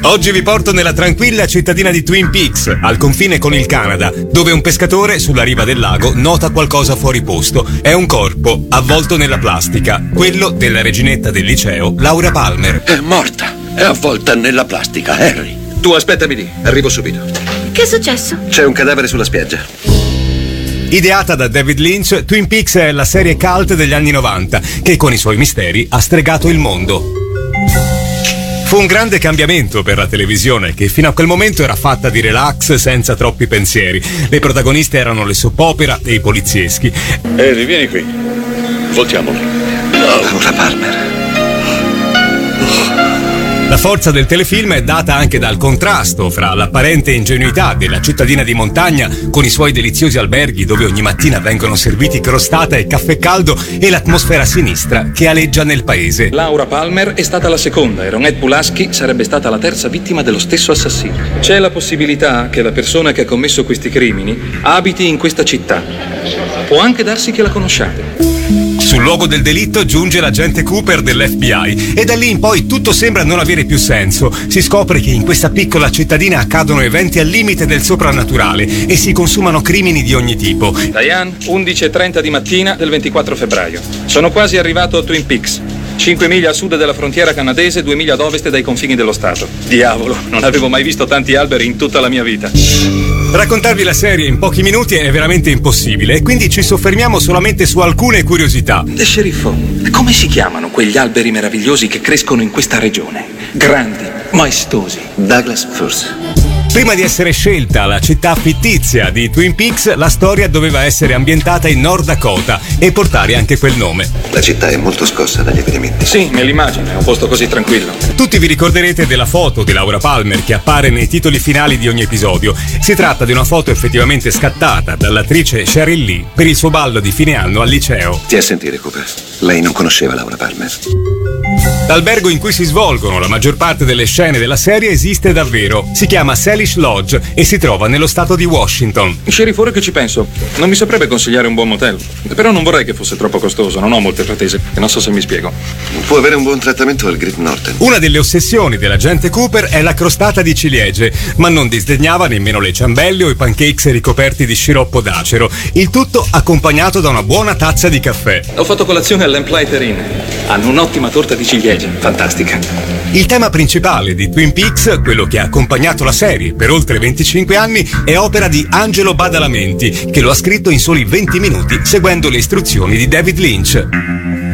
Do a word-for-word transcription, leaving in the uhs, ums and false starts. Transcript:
Oggi vi porto nella tranquilla cittadina di Twin Peaks, al confine con il Canada, dove un pescatore sulla riva del lago nota qualcosa fuori posto. È un corpo avvolto nella plastica, quello della reginetta del liceo, Laura Palmer. È morta, è avvolta nella plastica, Harry. Tu aspettami lì, arrivo subito. Che è successo? C'è un cadavere sulla spiaggia. Ideata da David Lynch, Twin Peaks è la serie cult degli anni novanta che con i suoi misteri ha stregato il mondo. Fu un grande cambiamento per la televisione, che fino a quel momento era fatta di relax senza troppi pensieri. Le protagoniste erano le soap opera e i polizieschi. Harry, vieni qui. Voltiamolo. Laura Palmer. La forza del telefilm è data anche dal contrasto fra l'apparente ingenuità della cittadina di montagna con i suoi deliziosi alberghi dove ogni mattina vengono serviti crostata e caffè caldo e l'atmosfera sinistra che aleggia nel paese. Laura Palmer è stata la seconda e Ronette Pulaski sarebbe stata la terza vittima dello stesso assassino. C'è la possibilità che la persona che ha commesso questi crimini abiti in questa città. Può anche darsi che la conosciate. Sul luogo del delitto giunge l'agente Cooper dell'F B I e da lì in poi tutto sembra non avere più senso. Si scopre che in questa piccola cittadina accadono eventi al limite del soprannaturale e si consumano crimini di ogni tipo. Diane, undici e trenta di mattina del ventiquattro febbraio. Sono quasi arrivato a Twin Peaks. cinque miglia a sud della frontiera canadese, due miglia ad ovest dai confini dello Stato. Diavolo, non avevo mai visto tanti alberi in tutta la mia vita. Raccontarvi la serie in pochi minuti è veramente impossibile e quindi ci soffermiamo solamente su alcune curiosità. Sceriffo, come si chiamano quegli alberi meravigliosi che crescono in questa regione? Grandi, maestosi. Douglas Firs. Prima di essere scelta la città fittizia di Twin Peaks, la storia doveva essere ambientata in Nord Dakota e portare anche quel nome. La città è molto scossa dagli avvenimenti. Sì, me l'immagino, è un posto così tranquillo. Tutti vi ricorderete della foto di Laura Palmer che appare nei titoli finali di ogni episodio. Si tratta di una foto effettivamente scattata dall'attrice Sheryl Lee per il suo ballo di fine anno al liceo. Stia a sentire, Cooper. Lei non conosceva Laura Palmer. L'albergo in cui si svolgono la maggior parte delle scene della serie esiste davvero. Si chiama Salish Lodge e si trova nello stato di Washington. Sceriffo, ora che ci penso, non mi saprebbe consigliare un buon motel. Però non vorrei che fosse troppo costoso, non ho molte pretese e non so se mi spiego. Può avere un buon trattamento al Great Northern. Una delle ossessioni dell'agente Cooper è la crostata di ciliegie, ma non disdegnava nemmeno le ciambelle o i pancakes ricoperti di sciroppo d'acero. Il tutto accompagnato da una buona tazza di caffè. Ho fatto colazione all'Lamplighter Inn. Hanno un'ottima torta di ciliegie, fantastica. Il tema principale di Twin Peaks, quello che ha accompagnato la serie per oltre venticinque anni, è opera di Angelo Badalamenti, che lo ha scritto in soli venti minuti seguendo le istruzioni di David Lynch.